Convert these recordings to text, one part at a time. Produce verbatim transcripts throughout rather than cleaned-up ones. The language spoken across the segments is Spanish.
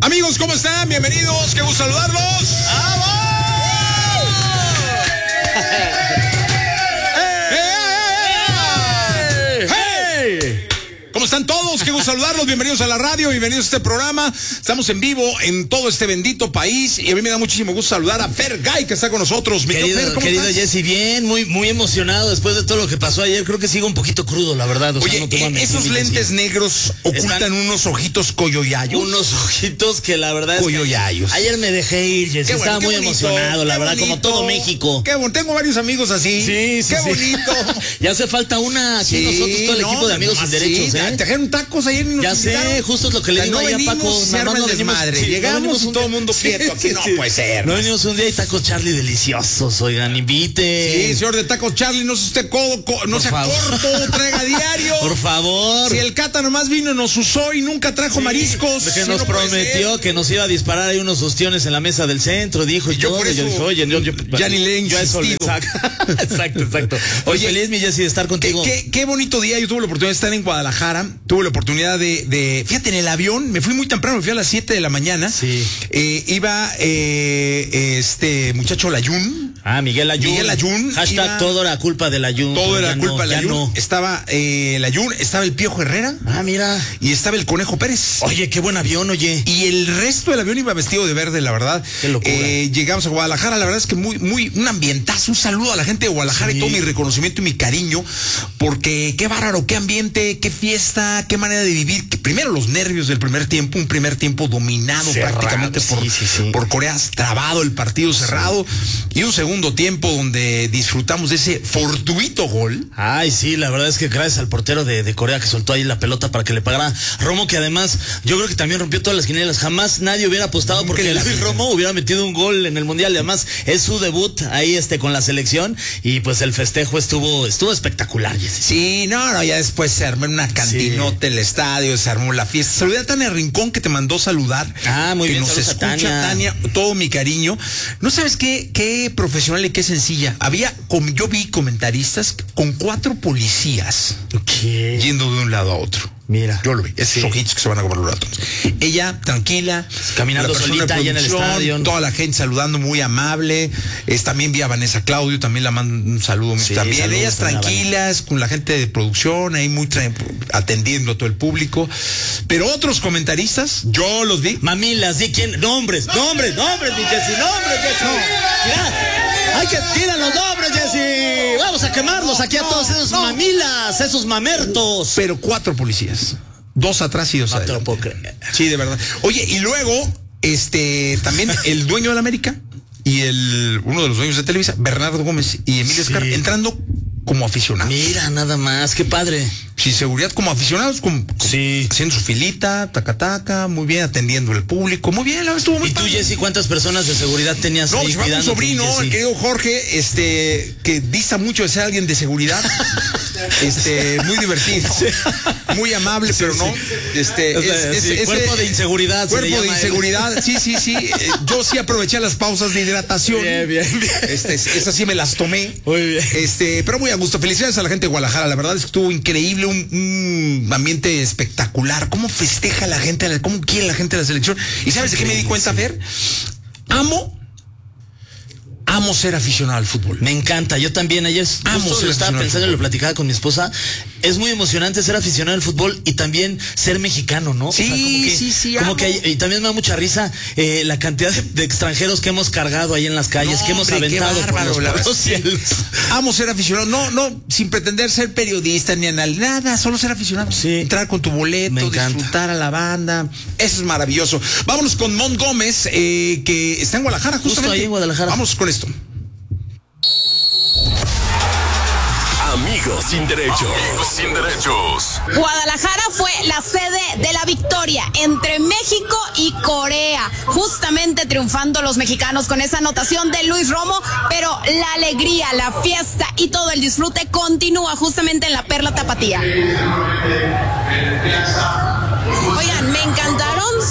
Amigos, ¿cómo están? Bienvenidos, qué gusto saludarlos. ¡Vamos! ¿Cómo están todos? Qué gusto saludarlos, bienvenidos a la radio, bienvenidos a este programa. Estamos en vivo en todo este bendito país y a mí me da muchísimo gusto saludar a Fergay, que está con nosotros. Querido, Fer, ¿cómo querido estás? Jesse, bien, muy, muy emocionado después de todo lo que pasó ayer. Creo que sigo un poquito crudo, la verdad. O Oye, sea, no te voy a eh, mentir, esos mi lentes Jesse. negros ocultan Están- unos ojitos coyoyayos. Unos ojitos que la verdad es que Coyoyayos. ayer me dejé ir, Jesse. Qué bueno, Estaba qué muy bonito, emocionado, la qué verdad, como bonito. todo México. Qué bueno, tengo varios amigos así. Sí, sí, Qué sí. bonito. Ya hace falta una aquí Sí, nosotros, todo el no, equipo de amigos nomás sin derechos, sí, ¿eh? Te trajeron tacos ayer y nos Ya sé, invitaron. justo es lo que le O sea, digo no ahí a venimos, Paco. se nada arma más el no venimos- desmadre. sí, no Llegamos venimos y un todo el día- mundo Sí, quieto. Aquí sí, no sí. puede ser. No venimos un día y tacos Charlie deliciosos, oigan, invite. Sí, señor de Taco Charlie, no se usted codo, co- no Por sea favor. corto, traiga diario. Por favor. Si el Cata nomás vino, nos usó y nunca trajo mariscos. Que Sí, nos no puede prometió ser. que nos iba a disparar ahí unos ostiones en la mesa del centro, dijo, y Yo yo, por yo eso dije, oye, yo, yo, ya ni le he yo a eso le insistido. saco. Exacto, exacto. Oye, Oye, feliz, mi Jessy, de estar Qué, contigo. qué- qué bonito día. Yo tuve la oportunidad de estar en Guadalajara. Tuve la oportunidad de, de. Fíjate, en el avión. Me fui muy temprano. Me fui a las siete de la mañana. Sí. Eh, iba eh, este muchacho Layún. Ah, Miguel Ayun. Miguel Ayun Hashtag iba- todo era culpa del Ayun. Todo era Ya culpa no, de ya Layún. no. Estaba eh, Layún, estaba el Piojo Herrera Ah, mira. y estaba el Conejo Pérez. Oye, qué buen avión, oye. Y el resto del avión iba vestido de verde, la verdad. Qué locura. Eh, llegamos a Guadalajara, la verdad es que muy, muy, un ambientazo, un saludo a la gente de Guadalajara Sí. y todo mi reconocimiento y mi cariño, porque qué bárbaro, qué ambiente, qué fiesta, qué manera de vivir. Que primero los nervios del primer tiempo, un primer tiempo dominado Cerrado, prácticamente por, sí, sí, sí. por Corea, trabado el partido cerrado, y un segundo tiempo donde disfrutamos de ese fortuito gol. Ay, sí, la verdad es que gracias al portero de, de Corea que soltó ahí la pelota para que le pagara Romo, que además yo creo que también rompió todas las quinielas. Jamás nadie hubiera apostado Nunca porque en la Luis vida. Romo hubiera metido un gol en el Mundial. Y además es su debut ahí este con la selección y pues el festejo estuvo estuvo espectacular, Jessy. Sí, no, no, ya después se armó en una cantinota el estadio, se armó la fiesta. Saludé a Tania Rincón, que te mandó saludar. Ah, muy que bien, nos saludos a escucha, Tania. Tania, todo mi cariño. No sabes qué, qué profesional y qué sencilla. Había, com- yo vi comentaristas con cuatro policías ¿Qué? yendo de un lado a otro. Mira. Yo lo vi, esos Sí. ojitos que se van a comer los ratones. Ella, tranquila, Caminando la persona de solita ahí en el producción, estadio. toda la gente saludando, muy amable. Es, también vi a Vanessa Claudio, también la mando un saludo. Sí, también saludos ellas también a tranquilas, con la gente de producción, ahí muy tra- atendiendo a todo el público. Pero otros comentaristas, yo los vi. Mamilas, di quién, nombres, nombres, nombres, mi Jessy, nombres, Jessy. Mira, hay que tirar los nombres, Jessy. Vamos a quemarlos aquí a todos esos mamilas, esos mamertos. Pero cuatro policías. Dos atrás y dos No te lo adelante. puedo creer. Sí, de verdad. Oye, y luego, este, también el dueño de la América y el uno de los dueños de Televisa, Bernardo Gómez y Emilio Sí. Escar, entrando como aficionados. Mira, nada más, qué padre. Sin seguridad, como aficionados, como, Sí. haciendo su filita, taca taca, muy bien, atendiendo al público, muy bien, la verdad estuvo muy ¿Y tú, padre. Jessy, cuántas personas de seguridad tenías No, ahí llevaba un cuidándote, sobrino, Jessy? el querido Jorge, este, que dista mucho de ser alguien de seguridad. Este, muy divertido, muy amable, pero no. Este, O sea, es- sí, es- cuerpo ese- de inseguridad. se le Cuerpo de llama a él. inseguridad, sí, sí, sí. Eh, Yo sí aproveché las pausas de hidratación. Bien, bien, bien. Este, es- esas sí me las tomé. Muy bien. Este, pero muy a gusto. Felicidades a la gente de Guadalajara. La verdad es que estuvo increíble, un, un ambiente espectacular. Cómo festeja la gente, cómo quiere la gente de la selección. ¿Y sabes de qué me di cuenta, Fer? Amo, amo ser aficionado al fútbol. Me encanta, yo también ayer Amo justo ser lo estaba aficionado al pensando y fútbol. lo platicaba con mi esposa. Es muy emocionante ser aficionado al fútbol y también ser mexicano, ¿no? Sí, como que, sí, sí, Como amo. que hay- y también me da mucha risa eh, la cantidad de, de extranjeros que hemos cargado ahí en las calles, No, que hemos hombre, qué aventado por bárbaro, los, la por verdad, los sí. cielos. Amo ser aficionado, no, no, sin pretender ser periodista ni anal, nada, solo ser aficionado. Sí. Entrar con tu boleto, Me encanta. disfrutar a la banda, eso es maravilloso. Vámonos con Mon Gómez, eh, que está en Guadalajara, Justo justamente. ahí en Guadalajara. Vamos con esto. Amigos sin derechos. Amigos sin derechos. Guadalajara fue la sede de la victoria entre México y Corea, justamente triunfando los mexicanos con esa anotación de Luis Romo, pero la alegría, la fiesta y todo el disfrute continúa justamente en la Perla Tapatía. Oigan, me encantaron sus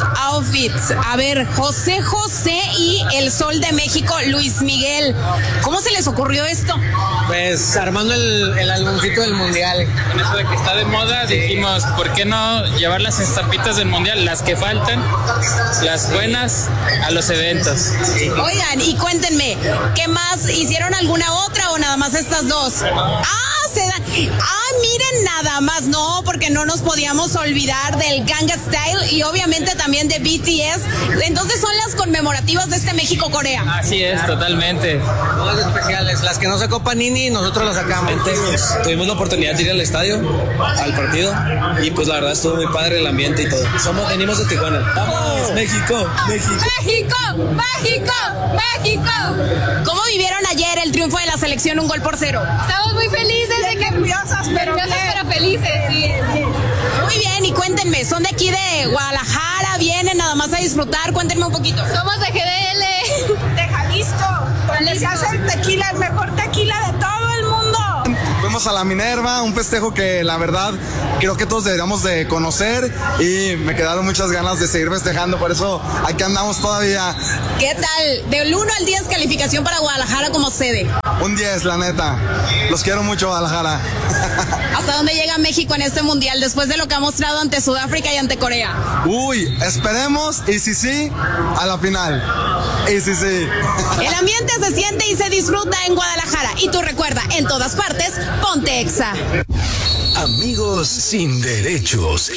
outfits. A ver, José José y el Sol de México, Luis Miguel. ¿Cómo se les ocurrió esto? Pues armando el, el álbumcito del mundial. Con eso de que está de moda, sí. Dijimos, ¿por qué no llevar las estampitas del mundial, las que faltan, las buenas, a los eventos? Oigan, y cuéntenme, ¿qué más? ¿Hicieron alguna otra o nada más estas dos? Ah, se dan. Ah, miren nada más, no, porque no nos podíamos olvidar del Gangnam Style y obviamente también de B T S. Entonces son las conmemorativas de este México-Corea. Así es, totalmente. Todas especiales, las que no sacó Panini, nosotros las sacamos. Tuvimos la oportunidad de ir al estadio, al partido, y pues la verdad estuvo muy padre el ambiente y todo. Somos, venimos de Tijuana. ¡Vamos! México, México. México, México, México. ¿Cómo vivieron ayer el triunfo de la selección un gol por cero? Estamos muy felices de que nerviosas, pero, nerviosas, pero felices. Bien, bien. Muy bien, y cuéntenme, ¿son de aquí de Guadalajara? ¿Vienen nada más a disfrutar? Cuéntenme un poquito. Somos de G D L. De Jalisco, donde se hace el tequila, el mejor tequila de todo el mundo. Fuimos a la Minerva, un festejo que la verdad creo que todos deberíamos de conocer y me quedaron muchas ganas de seguir festejando, por eso aquí andamos todavía. ¿Qué tal? Del uno al diez calificación para Guadalajara como sede. Un diez, la neta. Los quiero mucho, Guadalajara. ¿Hasta dónde llega México en este mundial después de lo que ha mostrado ante Sudáfrica y ante Corea? Uy, esperemos y si sí, a la final. Y si sí. El ambiente se siente y se disfruta en Guadalajara. Y tú recuerda, en todas partes, ponte Exa. Amigos sin derechos.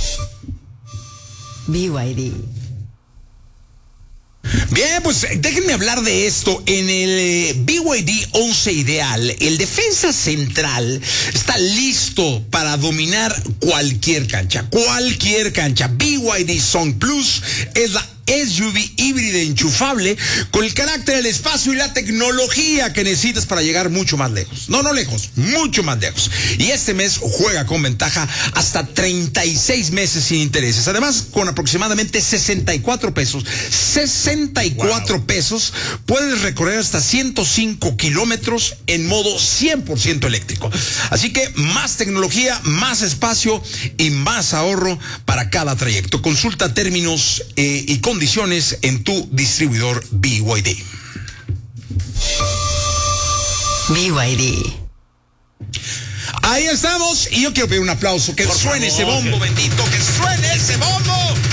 B Y D. Bien, pues déjenme hablar de esto. En el eh, B Y D once ideal, el defensa central está listo para dominar cualquier cancha. Cualquier cancha. B Y D Zone Plus es la S U V híbrida enchufable con el carácter, el espacio y la tecnología que necesitas para llegar mucho más lejos. No, no lejos, mucho más lejos. Y este mes juega con ventaja hasta treinta y seis meses sin intereses. Además, con aproximadamente sesenta y cuatro pesos, sesenta y cuatro wow. pesos, puedes recorrer hasta ciento cinco kilómetros en modo cien por ciento eléctrico. Así que más tecnología, más espacio y más ahorro para cada trayecto. Consulta términos eh, y condiciones en tu distribuidor B Y D. B Y D. Ahí estamos, y yo quiero pedir un aplauso, que Por suene favor, ese bombo que... bendito, que suene ese bombo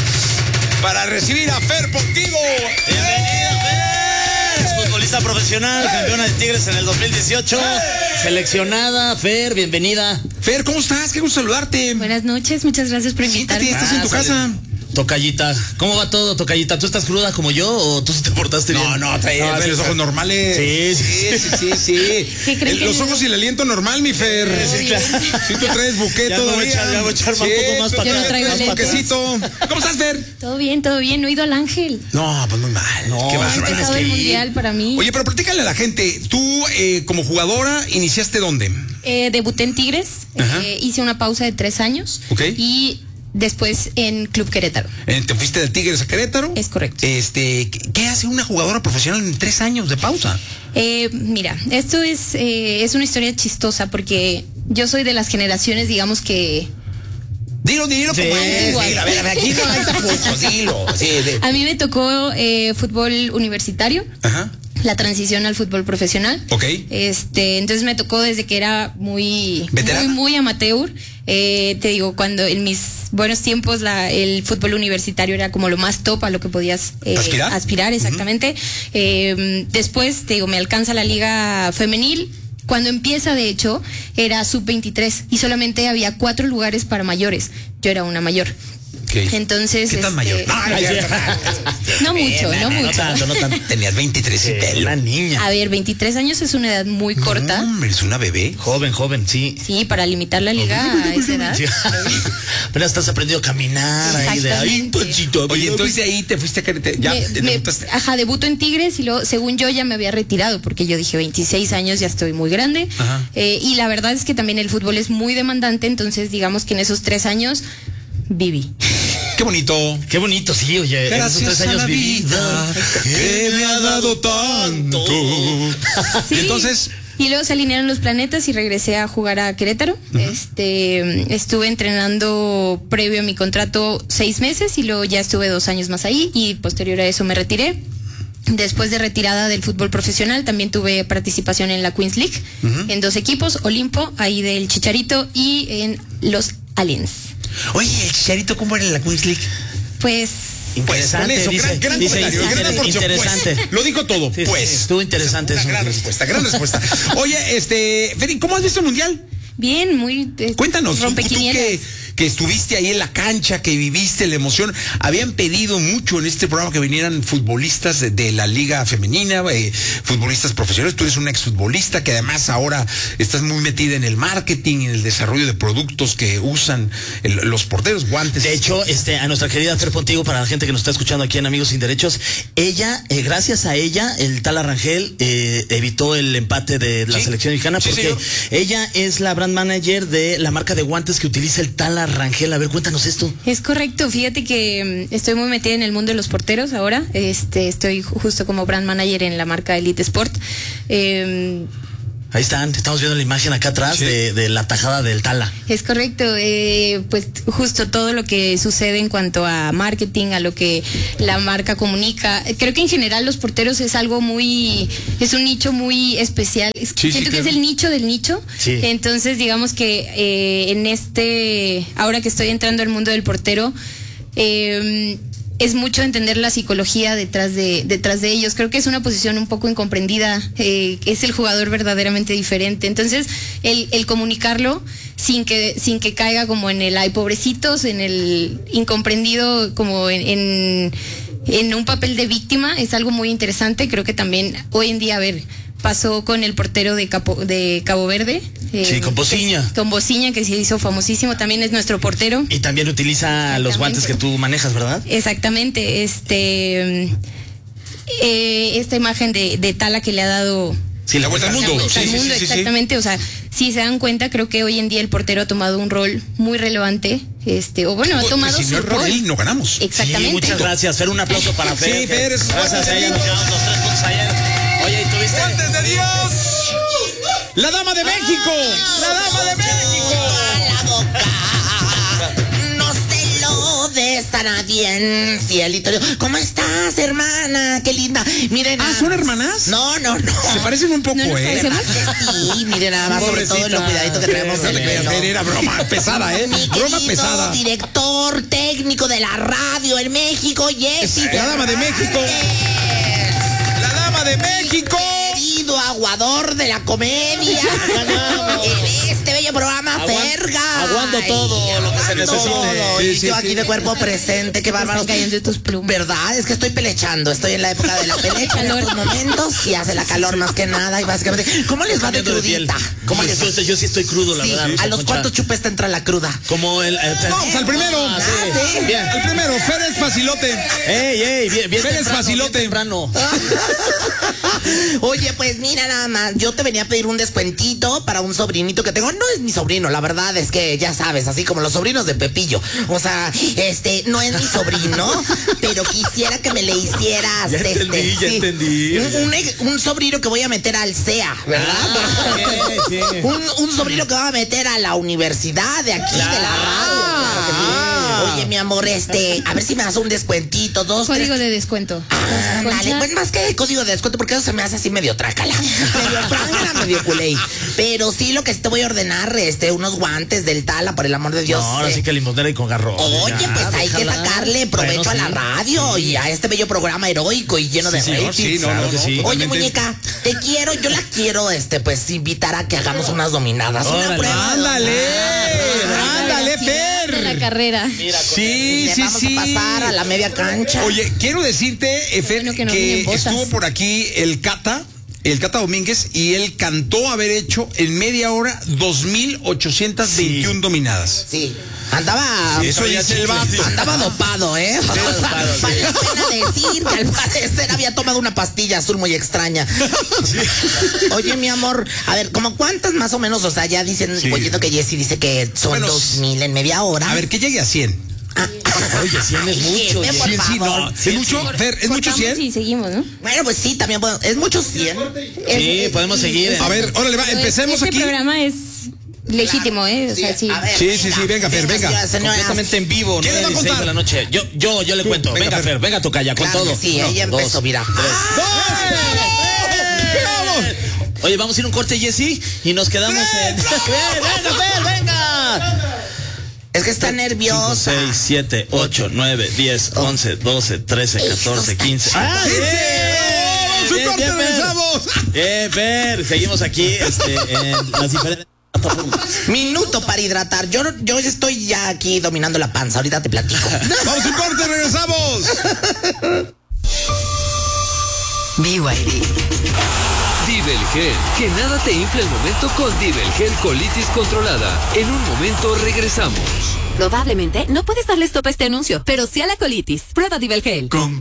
para recibir a Fer Pontigo. Bienvenida, Fer. Es futbolista profesional, campeona de Tigres en el dos mil dieciocho, seleccionada. Fer, bienvenida. Fer, ¿cómo estás? Qué gusto saludarte. Buenas noches, muchas gracias por invitarme. Siéntate, estás ah, en tu casa. Tocayita, ¿cómo va todo, Tocayita? ¿Tú estás cruda como yo o tú sí te portaste bien? No, no, trae no, los ojos normales. Sí, sí, sí, sí, sí. sí. El, los ojos no? Y el aliento normal, mi Fer. Sí, sí, claro. Si tú traes buque ya todavía. Voy a echar, ya voy a echar sí, un poco más para atrás. Más paquecito. ¿Cómo estás, Fer? Todo bien, todo bien. No he ido al Ángel. No, pues muy mal. No, qué va. empezado el mundial para mí. Oye, pero platícale a la gente. Tú, eh, como jugadora, ¿iniciaste dónde? Eh, debuté en Tigres. Eh, hice una pausa de tres años. Ok. Y después en Club Querétaro. ¿Te fuiste de Tigres a Querétaro? Es correcto. Este, ¿qué hace una jugadora profesional en tres años de pausa? Eh, mira, esto es, eh, es una historia chistosa porque yo soy de las generaciones, digamos que... Dilo, dilo, sí, como es. Dilo, a ver, a ver, aquí no hay tapujos, dilo. Sí, de... A mí me tocó eh, fútbol universitario. Ajá. La transición al fútbol profesional. Ok. Este, entonces me tocó desde que era muy, ¿Veterana? muy, muy amateur. Eh, te digo, cuando en mis buenos tiempos la, el fútbol universitario era como lo más top a lo que podías eh, aspirar. aspirar, exactamente. Uh-huh. eh, después, te digo, me alcanza la liga femenil. Cuando empieza, de hecho, era sub veintitrés y solamente había cuatro lugares para mayores. Yo era una mayor. Okay. Entonces, ¿qué tan este... mayor? No, no, no mucho, no, no mucho. No tanto, no tanto. Tenías veintitrés y pelo. Una niña. A ver, veintitrés años es una edad muy corta. No, hombre, es una bebé. Joven, joven, sí. Sí, para limitar la liga a esa edad. Sí. Pero estás aprendido a caminar ahí de ahí. Oye, entonces de ahí te fuiste a Querétaro. Ya, me, te me, ajá, debuto en Tigres y luego, según yo, ya me había retirado porque yo dije veintiséis años, ya estoy muy grande. Eh, y la verdad es que también el fútbol es muy demandante, entonces digamos que en esos tres años viví. Qué bonito. Qué bonito, sí, oye. Gracias en esos tres años vida viví. que me ha dado tanto. Sí. Y entonces, Y luego se alinearon los planetas y regresé a jugar a Querétaro. Uh-huh. Este, estuve entrenando previo a mi contrato seis meses y luego ya estuve dos años más ahí y posterior a eso me retiré. Después de retirada del fútbol profesional, también tuve participación en la Queens League, uh-huh. en dos equipos, Olimpo, ahí del Chicharito, y en los Aliens. Oye, ¿el Chicharito cómo era en la Queens League? Pues... Interesante, pues, eso, dice, gran, gran dice, comentario, dice, gran interesante. Pues, lo dijo todo, sí, pues. Sí, estuvo interesante. Una eso. gran respuesta, gran respuesta. Oye, este, Feri, ¿cómo has visto el Mundial? Bien, muy... Eh, Cuéntanos, tú, tú que, que estuviste ahí en la cancha, que viviste la emoción. Habían pedido mucho en este programa que vinieran futbolistas de, de la liga femenina, eh, futbolistas profesionales. Tú eres un exfutbolista que además ahora estás muy metida en el marketing, en el desarrollo de productos que usan el, los porteros, guantes. De hecho, este, a nuestra querida Fer Pontigo, para la gente que nos está escuchando aquí en Amigos Sin Derechos, ella, eh, gracias a ella, el Tala Rangel eh, evitó el empate de la ¿Sí? selección mexicana, sí, porque señor. Ella es la brand manager de la marca de guantes que utiliza el Tala Rangel. A ver, cuéntanos esto. Es correcto, fíjate que um, estoy muy metida en el mundo de los porteros ahora. Este, estoy justo como brand manager en la marca Elite Sport. Eh, Ahí están, estamos viendo la imagen acá atrás sí. de, de la tajada del Tala. Es correcto, eh, pues justo todo lo que sucede en cuanto a marketing, a lo que la marca comunica. Creo que en general los porteros es algo muy, es un nicho muy especial. Sí, Siento sí, que claro. es el nicho del nicho. Sí. Entonces, digamos que eh, en este, ahora que estoy entrando al mundo del portero, eh, es mucho entender la psicología detrás de detrás de ellos. Creo que es una posición un poco incomprendida, eh, es el jugador verdaderamente diferente. Entonces, el, el comunicarlo sin que sin que caiga como en el ay pobrecitos, en el incomprendido, como en, en, en un papel de víctima, es algo muy interesante. Creo que también hoy en día, a ver, pasó con el portero de, Capo, de Cabo Verde. Eh, sí, con Bociña. Con Bociña, que se hizo famosísimo, también es nuestro portero. Y también utiliza los guantes que tú manejas, ¿verdad? Exactamente, este eh, esta imagen de, de Tala que le ha dado... Sí, la vuelta al mundo. Vuelta sí, al sí, mundo, sí, exactamente, sí. O sea, si se dan cuenta, creo que hoy en día el portero ha tomado un rol muy relevante, este, o bueno, ha tomado pues, si su no rol. Él, no ganamos. Exactamente. Sí, muchas gracias. Fer, un aplauso para Fer. Sí, Fer, es gracias a ella, nos llevamos los tres puntos ayer. Oye, ¿y tuviste? ¡Guantes de Dios! ¡La Dama de México! Ah, ¡La Dama de México! La boca. No se lo des a nadie, cielito. ¿Cómo estás, hermana? Qué linda. Miren. ¿Ah, son hermanas? No, no, no. Se parecen un poco, ¿No ¿eh? Sí, miren nada más, sobre todo lo cuidadito que traemos. No te creas, era broma pesada, ¿eh? Mi broma pesada. Director técnico de la radio en México, Jessy. La Dama de México. La Dama de México. Querido aguador de la comedia. En este bello programa, Aguant, Ferga. Aguando todo lo que se necesite. Sí, y sí, yo aquí sí. de cuerpo presente, qué bárbaro. Cayendo de tus plumas. Verdad, es que estoy pelechando. Estoy en la época de la pelecha en estos momentos y hace la calor más que nada. Y básicamente, ¿cómo les va de crudita? ¿Cómo les va? Yo sí estoy crudo, la sí, verdad. ¿A los cuántos chupes te entra la cruda? Como el. Eh, no, pues al primero. Ah, sí. Sí. Bien. Al primero, Fer es facilote. Ey, ey, bien, bien. Fer es facilote. Temprano. Oye, pues mira nada más, yo te venía a pedir un descuentito para un sobrinito que tengo. No es mi sobrino, la verdad es que ya sabes, así como los sobrinos de Pepillo. O sea, este, no es mi sobrino, pero quisiera que me le hicieras. Ya este, entendí, ya sí, entendí. Un, un, un sobrino que voy a meter al C E A, ¿verdad? Ah, okay, sí. un, un sobrino que va a meter a la universidad de aquí, claro, de la radio. Claro que sí. Ah. Oye, mi amor, este, a ver si me das un descuentito, dos. Código tres. de descuento. Ah, dale, pues más que código de descuento, porque eso se me hace así medio trácala. Medio prángana, medio culé. Pero sí, lo que sí te voy a ordenar, este, unos guantes del Tala, por el amor de Dios. No, ahora eh. sí que limonera y con garrón. Oye, ya, pues hay déjala. que sacarle provecho bueno, a la sí. radio y a este bello programa heroico y lleno sí, de señor, ratings. sí, no, claro no, que sí. Oye, totalmente. muñeca, te quiero, yo la quiero, este, pues invitar a que hagamos unas dominadas. Órale, una prueba. Ándale, ándale, Fer. De la carrera. Mira, sí, Le sí, vamos sí. a pasar a la media cancha. Oye, quiero decirte, eh, Fer, Bueno, que no que vienen botas. estuvo por aquí el Cata, el Cata Domínguez, y él cantó haber hecho en media hora dos mil ochocientas veintiuna sí. dominadas. Sí. Andaba. Sí, eso dice el vato. Andaba dopado, ¿eh? Sí, dopado, vale sí. la pena decir que al parecer había tomado una pastilla azul muy extraña. Sí. Oye, mi amor, a ver, ¿como cuántas más o menos? O sea, ya dicen, sí. oyendo que Jessy dice que son bueno, dos mil en media hora. A ver, que llegue a cien. Ah, Oye, cien es mucho. Jefe, por cien sí, no. favor. ¿Es mucho? Fer, ¿es mucho cien? Sí, seguimos, ¿no? Bueno, pues sí, también podemos. ¿Es mucho cien? Sí, podemos seguir. A ver, órale, va, empecemos este aquí. Este programa es legítimo, ¿eh? O sea, sí. A ver, Sí, sí, sí, venga, Fer, venga. señoras, señoras. Completamente en vivo, ¿Quién le va a nueve dieciséis contar? de la noche. Yo, yo, yo le cuento. Venga, Venga, Fer. Fer, venga, tocaya, con Claro todo. que sí, Uno, ella empezó, dos, mira. tres. ¡Vamos! Oye, vamos a ir a un corte, Jessy, y nos quedamos en... ¡Venga, Fer, venga! Es que está nerviosa. seis, siete, ocho, nueve, diez, once, doce, trece, catorce, quince. ¡Ah, bien! ¡Vamos, un Bien, corte, bien, Fer. regresamos! Bien, Fer, seguimos aquí este, en las diferentes plataformas. Minuto para hidratar. Yo, no- yo estoy ya aquí dominando la panza. Ahorita te platico. ¡Vamos, un corte, regresamos! B Y D. Divelgel, que nada te infla el momento con Divelgel colitis controlada. En un momento regresamos. Probablemente no puedes darle stop a este anuncio, pero sí a la colitis. Prueba Divelgel. Con